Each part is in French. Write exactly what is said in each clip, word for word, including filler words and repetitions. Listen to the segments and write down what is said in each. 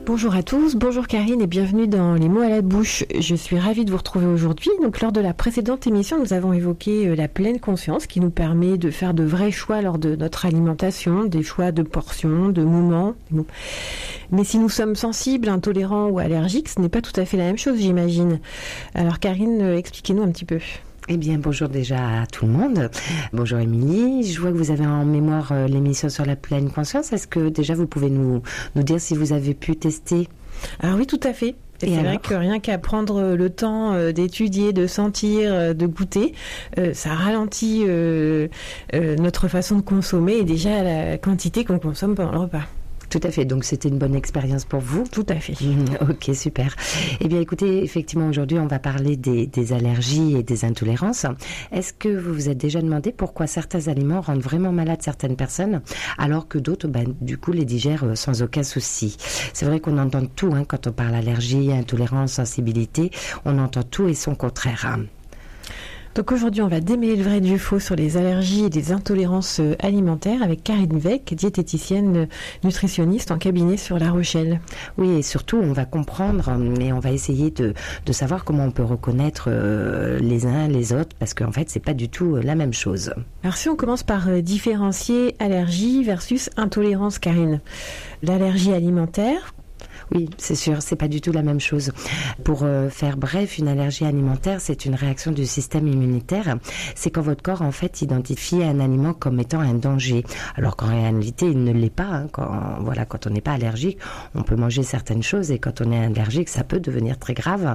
Bonjour à tous, bonjour Karine et bienvenue dans Les mots à la bouche. Je suis ravie de vous retrouver aujourd'hui. Donc, lors de la précédente émission, nous avons évoqué la pleine conscience qui nous permet de faire de vrais choix lors de notre alimentation, des choix de portions, de moments. Mais si nous sommes sensibles, intolérants ou allergiques, ce n'est pas tout à fait la même chose, j'imagine. Alors Karine, expliquez-nous un petit peu. Eh bien, bonjour déjà à tout le monde. Bonjour Émilie. Je vois que vous avez en mémoire euh, l'émission sur la pleine conscience. Est-ce que déjà vous pouvez nous, nous dire si vous avez pu tester ? Alors oui, tout à fait. Et c'est alors vrai que rien qu'à prendre le temps euh, d'étudier, de sentir, euh, de goûter, euh, ça ralentit euh, euh, notre façon de consommer et déjà la quantité qu'on consomme pendant le repas. Tout à fait, donc c'était une bonne expérience pour vous. Tout à fait. Mmh, ok, super. Eh bien écoutez, effectivement aujourd'hui on va parler des, des allergies et des intolérances. Est-ce que vous vous êtes déjà demandé pourquoi certains aliments rendent vraiment malades certaines personnes alors que d'autres, ben, du coup, les digèrent sans aucun souci? C'est vrai qu'on entend tout hein, quand on parle allergie, intolérance, sensibilité, on entend tout et son contraire. Donc aujourd'hui, on va démêler le vrai du faux sur les allergies et les intolérances alimentaires avec Karine Weck, diététicienne nutritionniste en cabinet sur La Rochelle. Oui, et surtout, on va comprendre, mais on va essayer de, de savoir comment on peut reconnaître euh, les uns les autres, parce qu'en fait, c'est pas du tout la même chose. Alors si on commence par différencier allergie versus intolérance, Karine. L'allergie alimentaire, oui, c'est sûr, c'est pas du tout la même chose. Pour euh, faire bref, une allergie alimentaire, c'est une réaction du système immunitaire. C'est quand votre corps, en fait, identifie un aliment comme étant un danger. Alors qu'en réalité, il ne l'est pas. Hein. Quand, voilà, quand on n'est pas allergique, on peut manger certaines choses et quand on est allergique, ça peut devenir très grave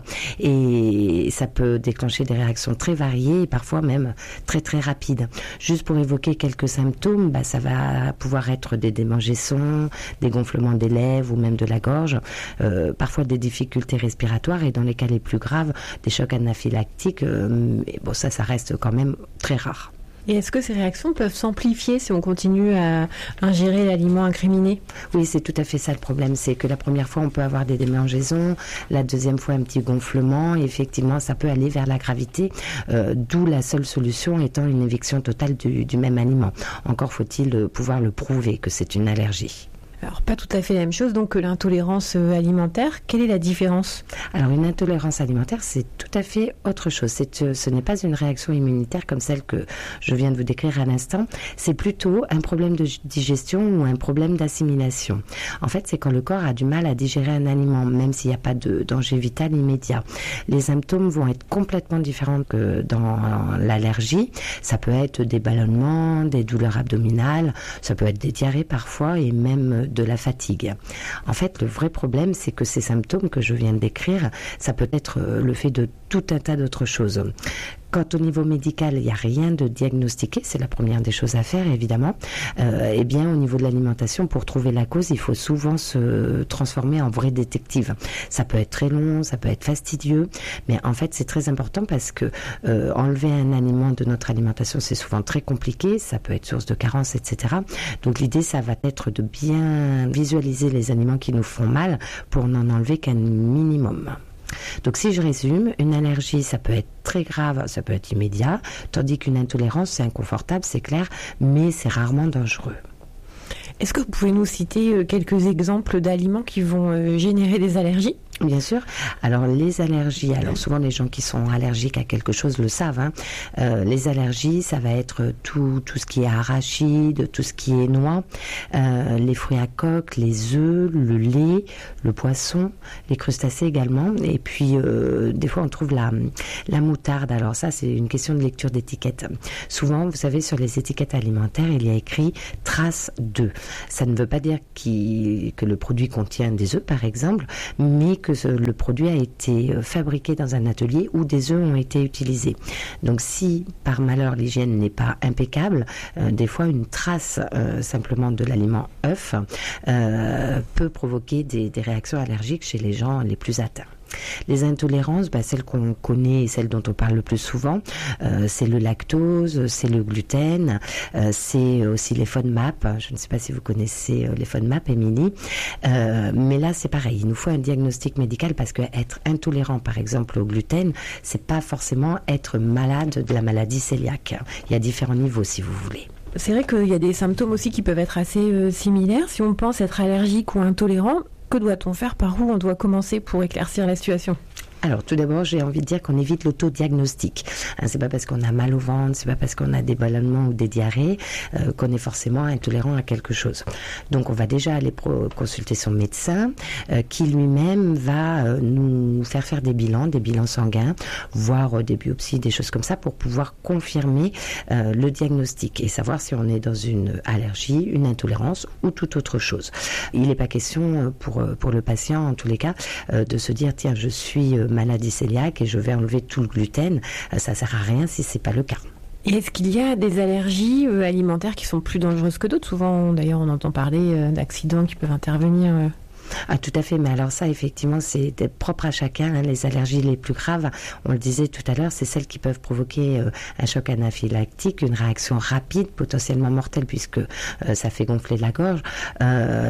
et ça peut déclencher des réactions très variées et parfois même très très rapides. Juste pour évoquer quelques symptômes, bah, ça va pouvoir être des démangeaisons, des gonflements des lèvres ou même de la gorge. Euh, parfois des difficultés respiratoires et dans les cas les plus graves, des chocs anaphylactiques. Euh, et bon, ça, ça reste quand même très rare. Et est-ce que ces réactions peuvent s'amplifier si on continue à ingérer l'aliment incriminé ? Oui, c'est tout à fait ça le problème. C'est que la première fois, on peut avoir des démangeaisons, la deuxième fois, un petit gonflement. Et effectivement, ça peut aller vers la gravité, euh, d'où la seule solution étant une éviction totale du, du même aliment. Encore faut-il pouvoir le prouver que c'est une allergie. Alors, pas tout à fait la même chose donc que l'intolérance alimentaire. Quelle est la différence ? Alors, une intolérance alimentaire, c'est tout à fait autre chose. C'est, ce n'est pas une réaction immunitaire comme celle que je viens de vous décrire à l'instant. C'est plutôt un problème de digestion ou un problème d'assimilation. En fait, c'est quand le corps a du mal à digérer un aliment, même s'il n'y a pas de danger vital immédiat. Les symptômes vont être complètement différents que dans l'allergie. Ça peut être des ballonnements, des douleurs abdominales, ça peut être des diarrhées parfois et même de la fatigue. En fait, le vrai problème, c'est que ces symptômes que je viens de décrire, ça peut être le fait de tout un tas d'autres choses. Quand au niveau médical, il n'y a rien de diagnostiqué, c'est la première des choses à faire, évidemment, euh, eh bien, au niveau de l'alimentation, pour trouver la cause, il faut souvent se transformer en vrai détective. Ça peut être très long, ça peut être fastidieux, mais en fait, c'est très important parce que euh, enlever un aliment de notre alimentation, c'est souvent très compliqué, ça peut être source de carence, et cetera. Donc, l'idée, ça va être de bien visualiser les aliments qui nous font mal pour n'en enlever qu'un minimum. Donc si je résume, une allergie, ça peut être très grave, ça peut être immédiat, tandis qu'une intolérance, c'est inconfortable, c'est clair, mais c'est rarement dangereux. Est-ce que vous pouvez nous citer quelques exemples d'aliments qui vont générer des allergies ? Bien sûr. Alors les allergies, alors souvent les gens qui sont allergiques à quelque chose le savent. Hein. Euh, les allergies, ça va être tout tout ce qui est arachide, tout ce qui est noix, euh, les fruits à coque, les œufs, le lait, le poisson, les crustacés également. Et puis euh, des fois on trouve la la moutarde. Alors ça c'est une question de lecture d'étiquette. Souvent, vous savez, sur les étiquettes alimentaires, il y a écrit trace d'œufs. Ça ne veut pas dire qu'il, que le produit contient des œufs, par exemple, mais que le produit a été fabriqué dans un atelier où des œufs ont été utilisés. Donc si par malheur l'hygiène n'est pas impeccable, euh, des fois une trace euh, simplement de l'aliment œuf euh, peut provoquer des, des réactions allergiques chez les gens les plus atteints. Les intolérances, bah, celles qu'on connaît et celles dont on parle le plus souvent, euh, c'est le lactose, c'est le gluten, euh, c'est aussi les FODMAP. Je ne sais pas si vous connaissez euh, les FODMAP, Émilie. Euh, mais là, c'est pareil. Il nous faut un diagnostic médical parce que être intolérant, par exemple, au gluten, c'est pas forcément être malade de la maladie cœliaque. Il y a différents niveaux, si vous voulez. C'est vrai qu'il y a des symptômes aussi qui peuvent être assez euh, similaires. Si on pense être allergique ou intolérant, que doit-on faire? Par où on doit commencer pour éclaircir la situation? Alors, tout d'abord, j'ai envie de dire qu'on évite l'autodiagnostic. Hein, c'est pas parce qu'on a mal au ventre, c'est pas parce qu'on a des ballonnements ou des diarrhées euh, qu'on est forcément intolérant à quelque chose. Donc, on va déjà aller pro- consulter son médecin, euh, qui lui-même va euh, nous faire faire des bilans, des bilans sanguins, voire euh, des biopsies, des choses comme ça, pour pouvoir confirmer euh, le diagnostic et savoir si on est dans une allergie, une intolérance ou toute autre chose. Il n'est pas question pour pour le patient, en tous les cas, euh, de se dire tiens, je suis euh, maladie cœliaque et je vais enlever tout le gluten, ça sert à rien si c'est pas le cas. Et est-ce qu'il y a des allergies euh, alimentaires qui sont plus dangereuses que d'autres? Souvent, d'ailleurs, on entend parler euh, d'accidents qui peuvent intervenir. Euh... Ah, tout à fait, mais alors ça, effectivement, c'est propre à chacun. Hein. Les allergies les plus graves, on le disait tout à l'heure, c'est celles qui peuvent provoquer euh, un choc anaphylactique, une réaction rapide, potentiellement mortelle, puisque euh, ça fait gonfler la gorge. Euh,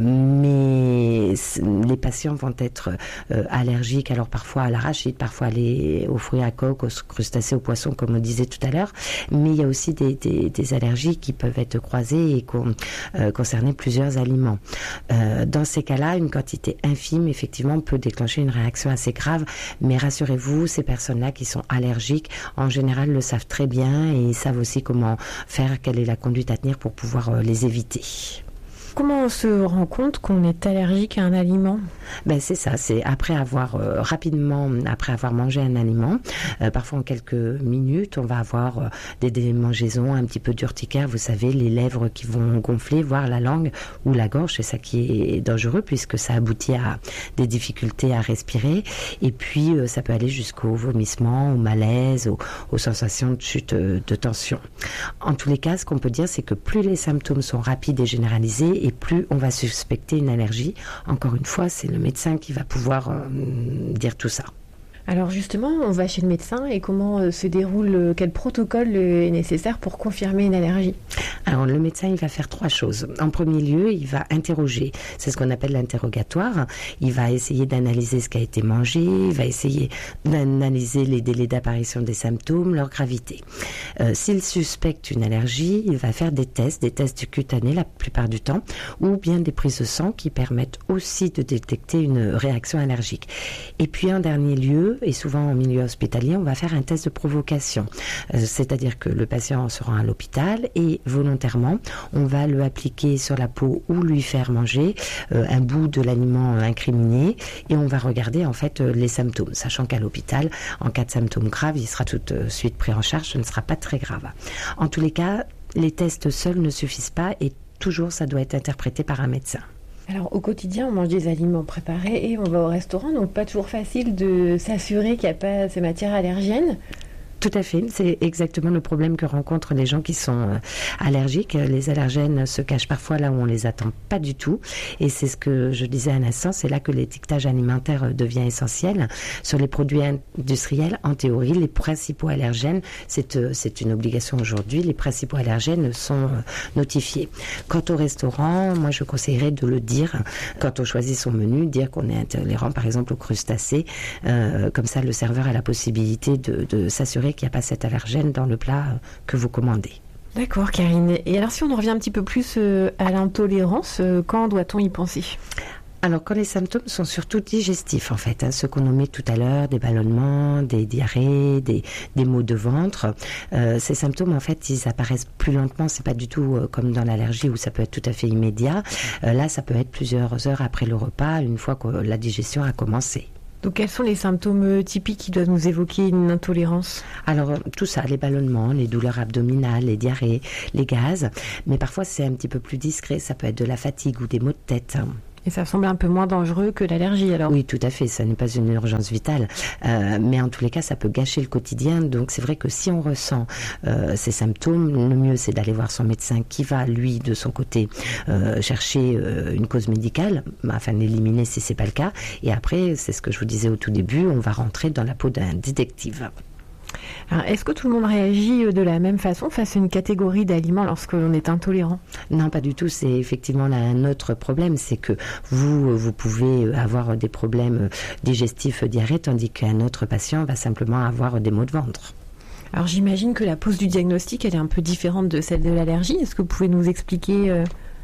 mais les patients vont être euh, allergiques, alors parfois à l'arachide, parfois les, aux fruits à coque, aux crustacés, aux poissons, comme on disait tout à l'heure. Mais il y a aussi des, des, des allergies qui peuvent être croisées et con, euh, concerner plusieurs aliments. Euh, dans ces cas-là, une quantité infime, effectivement, peut déclencher une réaction assez grave. Mais rassurez-vous, ces personnes-là qui sont allergiques, en général, le savent très bien et ils savent aussi comment faire, quelle est la conduite à tenir pour pouvoir euh, les éviter. Comment on se rend compte qu'on est allergique à un aliment? Ben c'est ça, c'est après avoir euh, rapidement, après avoir mangé un aliment, euh, parfois en quelques minutes, on va avoir euh, des démangeaisons, un petit peu d'urticaire, vous savez, les lèvres qui vont gonfler, voire la langue ou la gorge, c'est ça qui est dangereux puisque ça aboutit à des difficultés à respirer. Et puis euh, ça peut aller jusqu'au vomissement, au malaise, aux, aux sensations de chute euh, de tension. En tous les cas, ce qu'on peut dire, c'est que plus les symptômes sont rapides et généralisés, et plus on va suspecter une allergie. Encore une fois, c'est le médecin qui va pouvoir euh, dire tout ça. Alors justement, on va chez le médecin et comment euh, se déroule, euh, quel protocole euh, est nécessaire pour confirmer une allergie? Alors le médecin, il va faire trois choses. En premier lieu, il va interroger. C'est ce qu'on appelle l'interrogatoire. Il va essayer d'analyser ce qui a été mangé. Il va essayer d'analyser les délais d'apparition des symptômes, leur gravité. Euh, s'il suspecte une allergie, il va faire des tests, des tests cutanés la plupart du temps, ou bien des prises de sang qui permettent aussi de détecter une réaction allergique. Et puis en dernier lieu, et souvent en milieu hospitalier, on va faire un test de provocation. Euh, c'est-à-dire que le patient se rend à l'hôpital et volontairement, on va le appliquer sur la peau ou lui faire manger euh, un bout de l'aliment incriminé et on va regarder en fait euh, les symptômes, sachant qu'à l'hôpital, en cas de symptômes graves, il sera tout de suite pris en charge, ce ne sera pas très grave. En tous les cas, les tests seuls ne suffisent pas et toujours ça doit être interprété par un médecin. Alors au quotidien, on mange des aliments préparés et on va au restaurant, donc pas toujours facile de s'assurer qu'il n'y a pas ces matières allergènes. Tout à fait, c'est exactement le problème que rencontrent les gens qui sont euh, allergiques. Les allergènes se cachent parfois là où on les attend pas du tout. Et c'est ce que je disais à l'instant, c'est là que l'étiquetage alimentaire devient essentiel. Sur les produits industriels, en théorie, les principaux allergènes, c'est, euh, c'est une obligation aujourd'hui, les principaux allergènes sont euh, notifiés. Quant au restaurant, moi je conseillerais de le dire quand on choisit son menu, dire qu'on est intolérant par exemple aux crustacés. Euh, comme ça, le serveur a la possibilité de, de s'assurer qu'il n'y a pas cet allergène dans le plat que vous commandez. D'accord, Karine. Et alors si on en revient un petit peu plus euh, à l'intolérance, euh, quand doit-on y penser ? Alors, quand les symptômes sont surtout digestifs, en fait, hein, ceux qu'on nommait tout à l'heure, des ballonnements, des diarrhées, des, des maux de ventre, euh, ces symptômes, en fait, ils apparaissent plus lentement. C'est pas du tout euh, comme dans l'allergie où ça peut être tout à fait immédiat. Euh, là, ça peut être plusieurs heures après le repas, une fois que la digestion a commencé. Donc, quels sont les symptômes typiques qui doivent nous évoquer une intolérance ? Alors, tout ça, les ballonnements, les douleurs abdominales, les diarrhées, les gaz. Mais parfois, c'est un petit peu plus discret. Ça peut être de la fatigue ou des maux de tête. Et ça semble un peu moins dangereux que l'allergie, alors ? Oui, tout à fait. Ça n'est pas une urgence vitale. Euh, mais en tous les cas, ça peut gâcher le quotidien. Donc, c'est vrai que si on ressent euh, ces symptômes, le mieux, c'est d'aller voir son médecin qui va, lui, de son côté, euh, chercher euh, une cause médicale, afin d'éliminer si c'est pas le cas. Et après, c'est ce que je vous disais au tout début, on va rentrer dans la peau d'un détective. Alors, est-ce que tout le monde réagit de la même façon face à une catégorie d'aliments lorsque l'on est intolérant ? Non, pas du tout. C'est effectivement là un autre problème. C'est que vous, vous pouvez avoir des problèmes digestifs, diarrhée, tandis qu'un autre patient va simplement avoir des maux de ventre. Alors j'imagine que la pose du diagnostic, elle est un peu différente de celle de l'allergie. Est-ce que vous pouvez nous expliquer euh...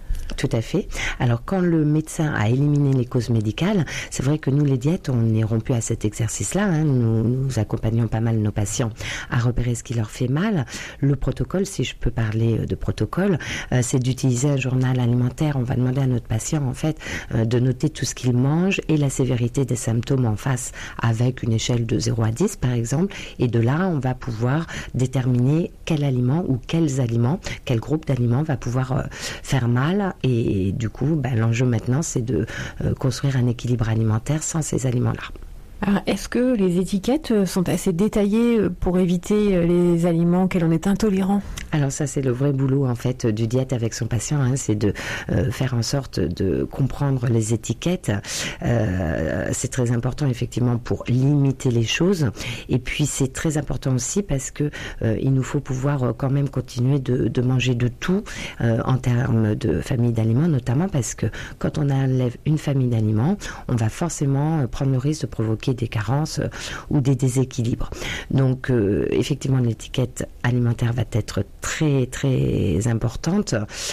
Tout à fait. Alors, quand le médecin a éliminé les causes médicales, c'est vrai que nous, les diètes, on est rompu à cet exercice-là. Hein. Nous, nous accompagnons pas mal nos patients à repérer ce qui leur fait mal. Le protocole, si je peux parler de protocole, euh, c'est d'utiliser un journal alimentaire. On va demander à notre patient, en fait, euh, de noter tout ce qu'il mange et la sévérité des symptômes en face avec une échelle de zéro à dix, par exemple. Et de là, on va pouvoir déterminer quel aliment ou quels aliments, quel groupe d'aliments va pouvoir euh, faire mal. Et du coup, ben, l'enjeu maintenant, c'est de euh, construire un équilibre alimentaire sans ces aliments-là. Alors, est-ce que les étiquettes sont assez détaillées pour éviter les aliments auxquels on est intolérant ? Alors ça, c'est le vrai boulot en fait du diète avec son patient, hein, c'est de euh, faire en sorte de comprendre les étiquettes. Euh, c'est très important effectivement pour limiter les choses. Et puis c'est très important aussi parce que euh, il nous faut pouvoir quand même continuer de, de manger de tout euh, en termes de famille d'aliments, notamment parce que quand on enlève une famille d'aliments, on va forcément prendre le risque de provoquer des carences euh, ou des déséquilibres. Donc euh, effectivement l'étiquette alimentaire va être très très importante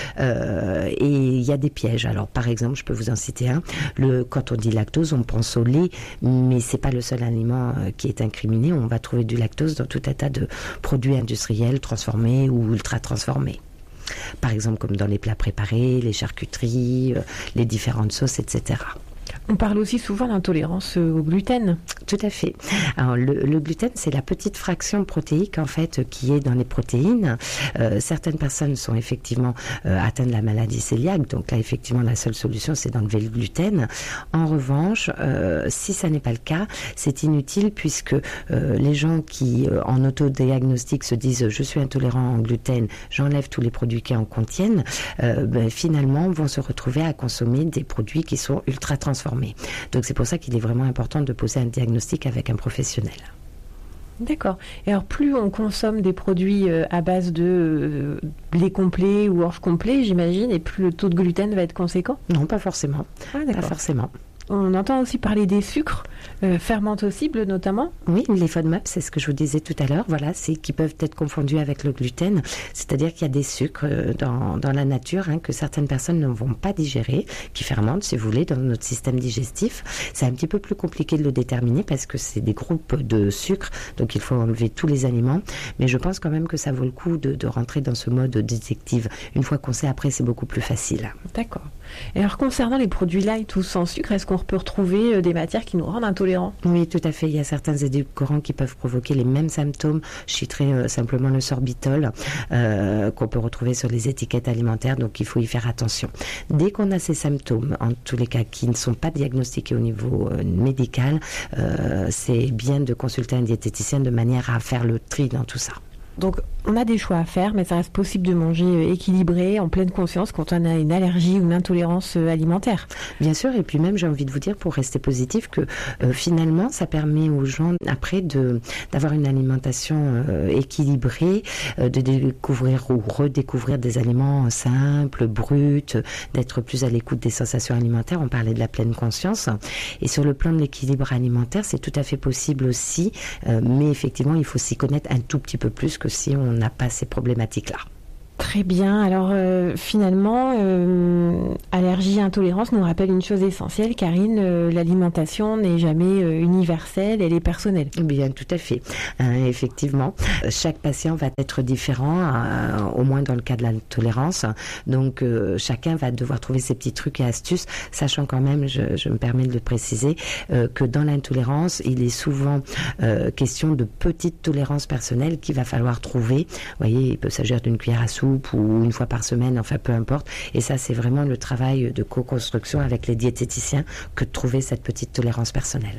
euh, et il y a des pièges. Alors par exemple, je peux vous en citer un. Le, quand on dit lactose, on pense au lait, mais c'est pas le seul aliment euh, qui est incriminé. On va trouver du lactose dans tout un tas de produits industriels transformés ou ultra transformés. Par exemple comme dans les plats préparés, les charcuteries, euh, les différentes sauces, et cetera. On parle aussi souvent d'intolérance au gluten. Tout à fait. Alors, le, le gluten, c'est la petite fraction protéique en fait qui est dans les protéines. Euh, certaines personnes sont effectivement euh, atteintes de la maladie cœliaque, donc là effectivement la seule solution c'est d'enlever le gluten. En revanche, euh, si ça n'est pas le cas, c'est inutile puisque euh, les gens qui euh, en autodiagnostic se disent je suis intolérant au gluten, j'enlève tous les produits qui en contiennent, euh, ben, finalement vont se retrouver à consommer des produits qui sont ultra transformés. Donc c'est pour ça qu'il est vraiment important de poser un diagnostic avec un professionnel. D'accord. Et alors plus on consomme des produits à base de euh, blé complet ou orge complet, j'imagine, et plus le taux de gluten va être conséquent ? Non, pas forcément. Ah, d'accord. Pas forcément. On entend aussi parler des sucres euh, fermentocibles notamment. Oui, les FODMAP, c'est ce que je vous disais tout à l'heure. Voilà, c'est qui peuvent être confondus avec le gluten. C'est-à-dire qu'il y a des sucres dans, dans la nature hein, que certaines personnes ne vont pas digérer, qui fermentent, si vous voulez, dans notre système digestif. C'est un petit peu plus compliqué de le déterminer parce que c'est des groupes de sucres, donc il faut enlever tous les aliments. Mais je pense quand même que ça vaut le coup de, de rentrer dans ce mode détective. Une fois qu'on sait, après, c'est beaucoup plus facile. D'accord. Et alors concernant les produits light ou sans sucre, est-ce qu'on peut retrouver des matières qui nous rendent intolérants ? Oui, tout à fait. Il y a certains édulcorants qui peuvent provoquer les mêmes symptômes. Je citerai euh, simplement le sorbitol euh, qu'on peut retrouver sur les étiquettes alimentaires, donc il faut y faire attention. Dès qu'on a ces symptômes, en tous les cas qui ne sont pas diagnostiqués au niveau euh, médical, euh, c'est bien de consulter un diététicien de manière à faire le tri dans tout ça. Donc, on a des choix à faire, mais ça reste possible de manger équilibré, en pleine conscience, quand on a une allergie ou une intolérance alimentaire. Bien sûr, et puis même, j'ai envie de vous dire, pour rester positif, que euh, finalement, ça permet aux gens, après, de, d'avoir une alimentation euh, équilibrée, euh, de découvrir ou redécouvrir des aliments simples, bruts, d'être plus à l'écoute des sensations alimentaires. On parlait de la pleine conscience. Et sur le plan de l'équilibre alimentaire, c'est tout à fait possible aussi, euh, mais effectivement, il faut s'y connaître un tout petit peu plus que si on n'a pas ces problématiques-là. Très bien. Alors euh, finalement, euh, allergie et intolérance nous rappelle une chose essentielle, Karine, euh, l'alimentation n'est jamais euh, universelle, elle est personnelle. Bien, tout à fait. Euh, effectivement, chaque patient va être différent, euh, au moins dans le cas de l'intolérance. Donc euh, chacun va devoir trouver ses petits trucs et astuces, sachant quand même, je, je me permets de le préciser, euh, que dans l'intolérance, il est souvent euh, question de petites tolérances personnelles qu'il va falloir trouver. Vous voyez, il peut s'agir d'une cuillère à soupe ou une fois par semaine, enfin peu importe. Et ça, c'est vraiment le travail de co-construction avec les diététiciens que de trouver cette petite tolérance personnelle.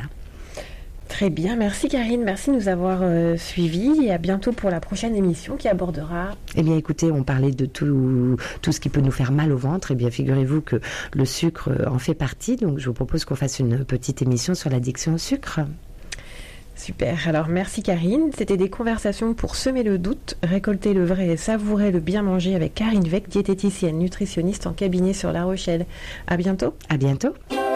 Très bien, merci Karine, merci de nous avoir euh, suivis et à bientôt pour la prochaine émission qui abordera... Eh bien écoutez, on parlait de tout, tout ce qui peut nous faire mal au ventre. Eh bien figurez-vous que le sucre en fait partie, donc je vous propose qu'on fasse une petite émission sur l'addiction au sucre. Super, alors merci Karine, c'était des conversations pour semer le doute, récolter le vrai et savourer le bien manger avec Karine Weck, diététicienne nutritionniste en cabinet sur La Rochelle. À bientôt. À bientôt.